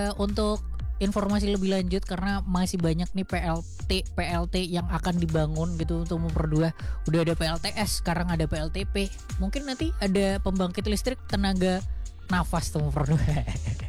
untuk informasi lebih lanjut karena masih banyak nih PLT yang akan dibangun gitu untuk mempermudah. Udah ada PLTS, sekarang ada PLTP. Mungkin nanti ada pembangkit listrik tenaga nafas tuh mempermudah.